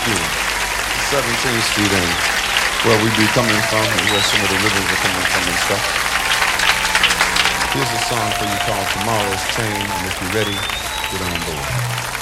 you. 17th Street and where we be coming from and where some of the rivers are coming from and stuff. Here's a song for you called Tomorrow's Train, and if you're ready, get on board.